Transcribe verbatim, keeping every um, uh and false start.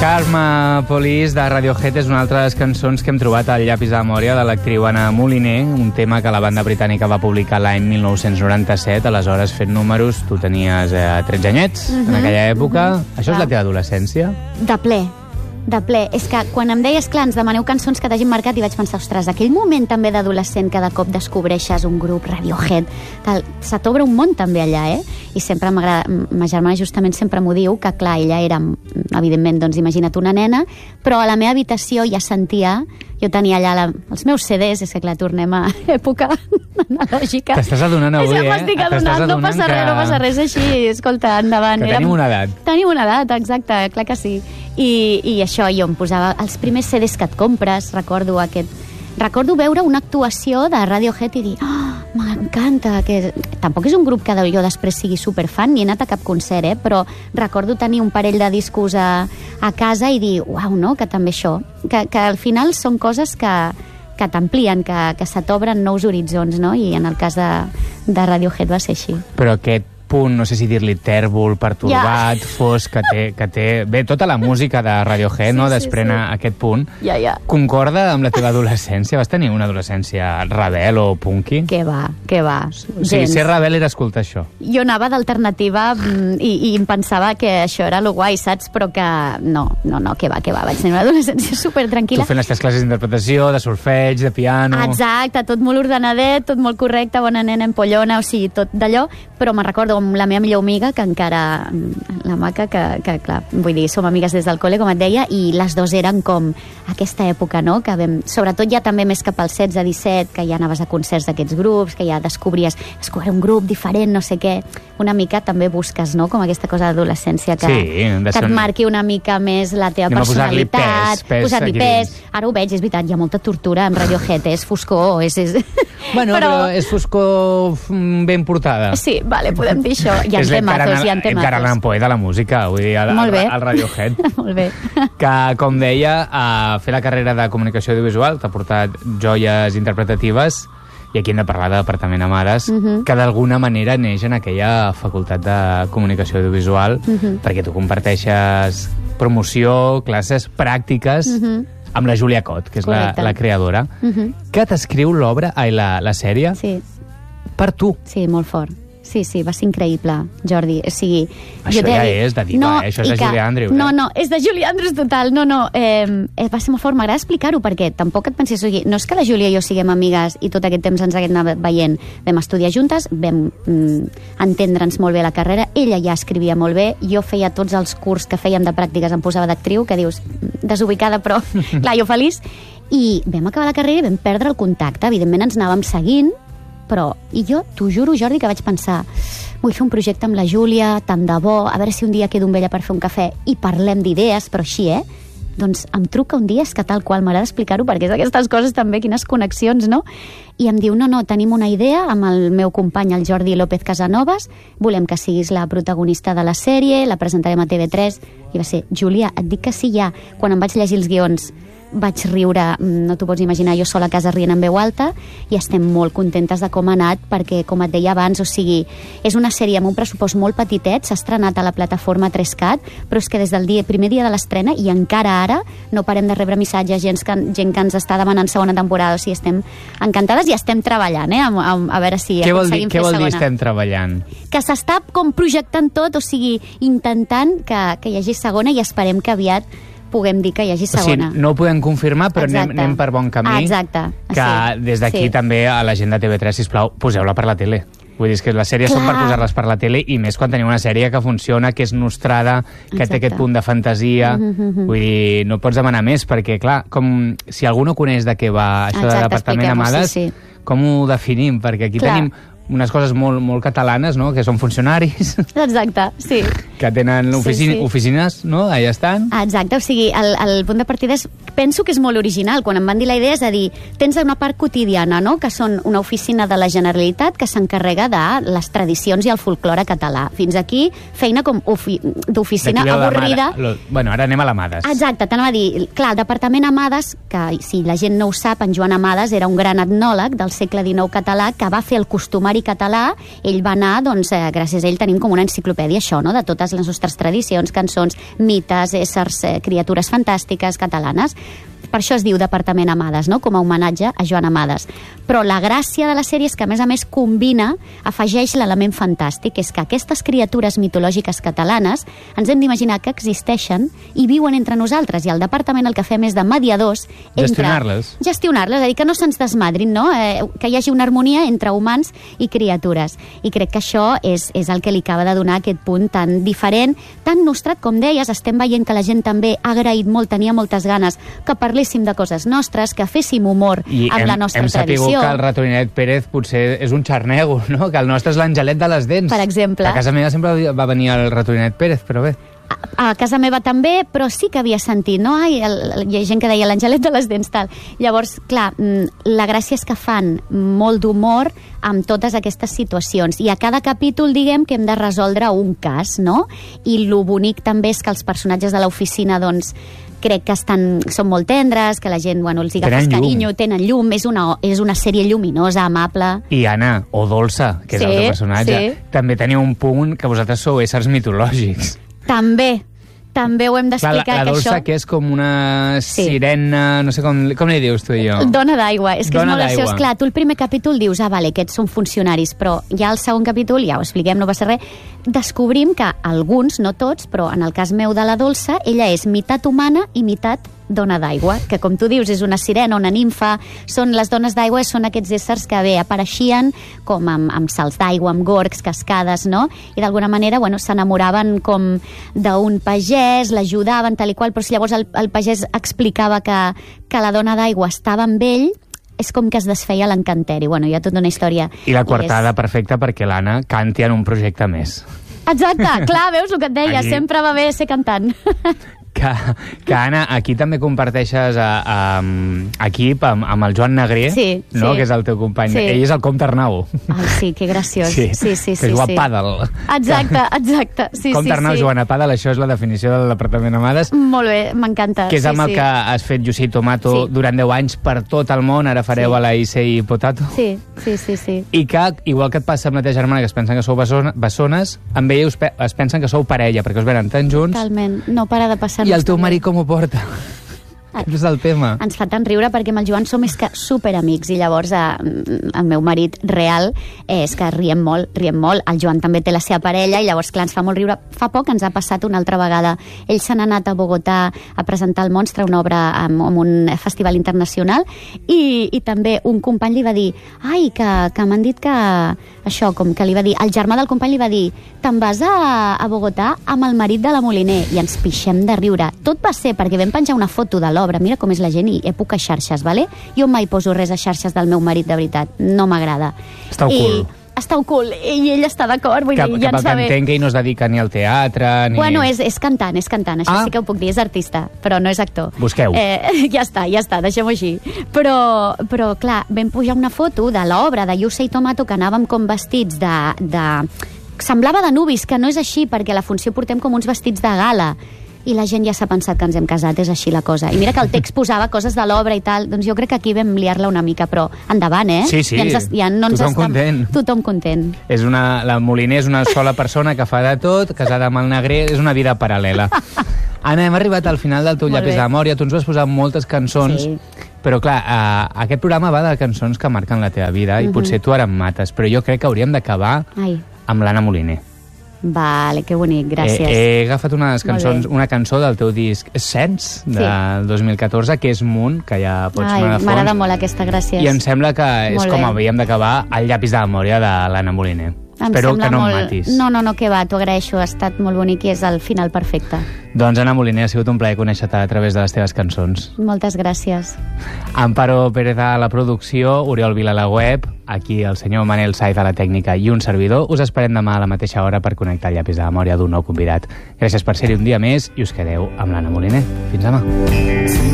Karma Police de Radiohead és una altra de les cançons que hem trobat al llapis de memòria de l'actriu Anna Moliner, un tema que la banda britànica va publicar l'any mil nou-cents noranta-set, aleshores fent números, tu tenies eh, tretze anyets uh -huh, en aquella època. Uh -huh. Això és la teva adolescència? De ple. De ple. És que quan em deies, clar, ens demaneu cançons que t'hagin marcat i vaig pensar, ostres, aquell moment també d'adolescent que de cop descobreixes un grup, Radiohead, tal, se t'obre un món també allà, eh? I sempre m'agrada, ma germana justament sempre m'ho diu, que clar, ella era, evidentment, doncs imagina't una nena, però a la meva habitació ja sentia, jo tenia allà la, els meus C Ds, és que clar, tornem a època analògica. T'estàs adonant avui, ja eh? M'estic adonant, no passa que... res, no passa res així, escolta, endavant. Que tenim una edat. Tenim una edat, exacte, clar que sí. I, i això, jo em posava els primers C Ds que et compres, recordo aquest... Recordo veure una actuació de Radiohead i dir, oh, m'encanta, que tampoc és un grup que jo després sigui superfan, ni he anat a cap concert, eh? Però recordo tenir un parell de discos a, a casa i dir, uau, no?, que també això, que, que al final són coses que, que t'amplien, que, que se t'obren nous horitzons, no? I en el cas de, de Radiohead va ser així. Però aquest punt, no sé si dir-li tèrbol, pertorbat, ja. fosc, que té, que té... Bé, tota la música de Radiohead, sí, no?, sí, desprèn sí. aquest punt. Ja, ja. Concorda amb la teva adolescència? Vas tenir una adolescència rebel o punky? Què va, què va. O sigui, ser rebel era escoltar això. Jo anava d'alternativa i, i em pensava que això era lo guai, saps? Però que no, no, no, què va, què va. Vaig tenir una adolescència super tranquil·la. Tu fent les teves classes d'interpretació, de solfeig, de piano... Exacte, tot molt ordenadet, tot molt correcte, bona nena, empollona, o sigui, tot d'allò, però me'n recordo amb la meva millor amiga, que encara la maca, que, que clar, vull dir, som amigues des del col·le, com et deia, i les dues eren com aquesta època, no?, que vam, sobretot ja també més cap als setze, disset, que ja anaves a concerts d'aquests grups, que ja descobries, descobrir un grup diferent, no sé què, una mica també busques, no?, com aquesta cosa d'adolescència, que, sí, que et marqui una mica més la teva Anem personalitat, posar-li pes, pes, posar-li pes. Ara ho veig, és veritat, hi ha molta tortura en Radiohead, és foscor, és... és... Bueno, però... però és foscor ben portada. Sí, vale, podem dir això. Hi ha és temazos, hi ha temazos. Edgar Allan Poe de la música, vull dir, al, al, al Radiohead. Molt bé. Que, com deia, a fer la carrera de comunicació audiovisual t'ha portat joies interpretatives, i aquí hem de parlar de Departament Amades, uh -huh. que d'alguna manera neix en aquella facultat de comunicació audiovisual, uh -huh. perquè tu comparteixes promoció, classes pràctiques, uh -huh. amb la Júlia Cot, que és la, la creadora, uh -huh. que t'escriu l'obra, ai, la, la sèrie, sí. per tu. Sí, molt fort. Sí, sí, va ser increïble, Jordi. O sigui, això jo ja és de diva, no, eh? Això és de que... Julie Andrews. No, eh? no, és de Julie Andrews total. No, no, eh, va ser molt fort. M'agrada explicar-ho perquè tampoc et pensis... O sigui, no és que la Júlia i jo siguem amigues i tot aquest temps ens haguem anat veient. Vam estudiar juntes, vam mm, entendre'ns molt bé la carrera. Ella ja escrivia molt bé. Jo feia tots els curs que fèiem de pràctiques, em posava d'actriu, que dius, desubicada, però clar, jo feliç. I vam acabar la carrera i vam perdre el contacte. Evidentment ens anàvem seguint, però, i jo t'ho juro, Jordi, que vaig pensar, vull fer un projecte amb la Júlia, tant de bo, a veure si un dia quedo amb ella per fer un cafè i parlem d'idees, però així, eh? Doncs em truca un dia, és que tal qual, m'agrada explicar-ho, perquè és d'aquestes coses també, quines connexions, no? I em diu, no, no, tenim una idea amb el meu company, el Jordi López Casanovas, volem que siguis la protagonista de la sèrie, la presentarem a T V tres, i va ser, Júlia, et dic que sí ja, quan em vaig llegir els guions, vaig riure, no t'ho pots imaginar, jo sola a casa rient en veu alta, i estem molt contentes de com ha anat, perquè, com et deia abans, o sigui, és una sèrie amb un pressupost molt petitet, s'ha estrenat a la plataforma tres cat, però és que des del dia, primer dia de l'estrena, i encara ara, no parem de rebre missatges, gent que, gent que ens està demanant segona temporada, o sigui, estem encantades i estem treballant, eh, a, a, a veure si què aconseguim fer segona. Què vol dir estem treballant? Que s'està com projectant tot, o sigui, intentant que, que hi hagi segona, i esperem que aviat puguem dir que hi hagi segona. O sigui, no ho podem confirmar, però anem, anem per bon camí. Ah, exacte. Que sí. des d'aquí sí. també a la gent de T V tres, sisplau, poseu-la per la tele. Vull dir, que les sèries Clar. són per posar-les per la tele, i més quan tenim una sèrie que funciona, que és nostrada, que Exacte. té aquest punt de fantasia. Mm -hmm. Vull dir, no pots demanar més, perquè, clar, com si algú no coneix de què va això Exacte, de Departament Amades, sí, sí. com ho definim? Perquè aquí Clar. tenim unes coses molt, molt catalanes, no?, que són funcionaris. Exacte, sí. Que tenen oficina, sí, sí. oficines, no?, allà estan. Exacte, o sigui, el, el punt de partida és, penso que és molt original. Quan em van dir la idea és a dir, tens una part quotidiana, no?, que són una oficina de la Generalitat que s'encarrega de les tradicions i el folklore català. Fins aquí, feina com d'oficina avorrida. Lo, bueno, ara anem a l'Amades. Exacte, t'anava a dir, clar, el Departament Amades, que si la gent no ho sap, en Joan Amades era un gran etnòleg del segle dinou català que va fer el costumari sumari català, ell va anar, doncs, eh, gràcies a ell tenim com una enciclopèdia, això, no?, de totes les nostres tradicions, cançons, mites, éssers, eh, criatures fantàstiques catalanes. Per això es diu Departament Amades, no?, com a homenatge a Joan Amades. Però la gràcia de la sèrie és que, a més a més, combina, afegeix l'element fantàstic, és que aquestes criatures mitològiques catalanes ens hem d'imaginar que existeixen i viuen entre nosaltres, i el departament el que fem és de mediadors entre... Gestionar-les. Gestionar-les, és a dir, que no se'ns desmadrin, no?, eh, que hi hagi una harmonia entre humans i criatures. I crec que això és, és el que li acaba de donar aquest punt tan diferent, tan nostrat, com deies. Estem veient que la gent també ha agraït molt, tenia moltes ganes que parléssim de coses nostres, que féssim humor I amb hem, la nostra hem tradició. que el Ratoninet Pérez potser és un xarnego, no?, que el nostre és l'Angelet de les dents. Per exemple. A casa meva sempre va venir el Ratoninet Pérez, però bé. A, a casa meva també, però sí que havia sentit, no? Ai, el, el, hi ha gent que deia l'Angelet de les dents, tal. Llavors, clar, la gràcia és que fan molt d'humor amb totes aquestes situacions. I a cada capítol, diguem, que hem de resoldre un cas, no? I lo bonic també és que els personatges de l'oficina, doncs, crec que estan, són molt tendres, que la gent, bueno, els agafes carinyo, tenen llum, és una, és una sèrie lluminosa, amable. I Anna, o Dolça, que és sí, el teu personatge, sí. també teniu un punt que vosaltres sou éssers mitològics. També, també ho hem d'explicar. Clar, la, la que Dolça, això... que és com una Sí. sirena, no sé com, com li dius tu i jo? Dona d'aigua, és que Dona és molt d'aigua. graciós. Clar, tu el primer capítol dius, ah, vale, aquests són funcionaris, però ja al segon capítol, ja ho expliquem, no va ser res, descobrim que alguns, no tots, però en el cas meu de la Dolça, ella és meitat humana i meitat dona d'aigua, que com tu dius és una sirena, una nimfa, són les dones d'aigua, són aquests éssers que bé apareixien com amb, amb salts d'aigua, amb gorgs, cascades, no? I d'alguna manera, bueno, s'enamoraven com d'un pagès, l'ajudaven, tal i qual, però si llavors el, el pagès explicava que, que la dona d'aigua estava amb ell, és com que es desfeia l'encanteri. Bueno, hi ha tota una història. I la coartada és... perfecta perquè l'Anna canti en un projecte més. Exacte, clar, veus el que et deia, Allí. sempre va bé ser cantant. Que, que Anna, aquí també comparteixes a, a, a equip amb, amb el Joan Negrer, Sí, no? sí. Que és el teu company. Sí. Ell és el Comte Arnau. Ai, sí, que graciós. Sí, sí, sí. que sí, juga sí. a pàdel. Exacte, exacte. Sí, Comte sí, Arnau sí. jugant a pàdel, això és la definició del Departament Amades, Molt bé, m'encanta. que és amb sí, el sí. que has fet Jussi Tomato Sí. durant deu anys per tot el món, ara fareu Sí. a la I C I Potato. Sí, sí, sí, sí. I que, igual que et passa amb la teva germana, que es pensen que sou bessona- bessones, amb ella us pe es pensen que sou parella, perquè us venen tan junts. Totalment. No para de passar. I el teu marit com ho porta? Aquest és el tema. Ens fa tant riure perquè amb el Joan som és que superamics i llavors eh, el meu marit real eh, és que riem molt, riem molt. El Joan també té la seva parella i llavors, clar, ens fa molt riure. Fa poc ens ha passat una altra vegada. Ells s'han anat a Bogotà a presentar el Monstre, una obra amb, amb un festival internacional i, i també un company li va dir ai, que, que m'han dit que això, com que li va dir, el germà del company li va dir te'n vas a, a Bogotà amb el marit de la Moliner i ens pixem de riure. Tot va ser perquè vam penjar una foto de l'obra, mira com és la gent i època xarxes, vale? Jo mai poso res a xarxes del meu marit, de veritat, no m'agrada. Està ocult. I està ocult, i ell està d'acord, vull Que, dir, que ja pel ens que va bé. entenc que ell no es dedica ni al teatre, ni... Bueno, és, és cantant, és cantant, això Ah. sí que ho puc dir, és artista, però no és actor. Busqueu. Eh, ja està, ja està, deixem-ho així. Però, però, clar, vam pujar una foto de l'obra de Jussi Tomato que anàvem com vestits de, de... Semblava de nubis, que no és així, perquè a la funció portem com uns vestits de gala. I la gent ja s'ha pensat que ens hem casat, és així la cosa. I mira que el text posava coses de l'obra i tal, doncs jo crec que aquí vam liar-la una mica, però endavant, eh? Sí, sí, ja ens, ja no ens tothom estam- content. Tothom content. És una, la Moliner és una sola persona que fa de tot, casada amb el Negrer, és una vida paral·lela. Anna, hem arribat al final del teu Molt llapis bé. de memòria, tu ens vas posar moltes cançons, Sí. però clar, eh, aquest programa va de cançons que marquen la teva vida, i Mhm. potser tu ara em mates, però jo crec que hauríem d'acabar Ai, amb l'Anna Moliner. vale, que bonic, gràcies. He, he agafat unes Molt cançons, bé. una cançó del teu disc Sense, del dos mil catorze, que és Munt, que ja pots Ai, sonar de m'agrada fons, molt aquesta, gràcies. i em sembla que és Molt com bé. havíem d'acabar el llapis de memòria de l'Anna Moliner. Em Espero sembla que no molt... em matis. No, no, no, que va, t'ho agraeixo, ha estat molt bonic i és el final perfecte. Doncs, Anna Moliner, ha sigut un plaer conèixer-te a través de les teves cançons. Moltes gràcies. Amparo Pérez a la producció, Oriol Vila a la web, aquí el senyor Manel Saiz a la tècnica i un servidor. Us esperem demà a la mateixa hora per connectar el llapis de memòria d'un nou convidat. Gràcies per ser-hi un dia més i us quedeu amb l'Anna Moliner. Fins demà.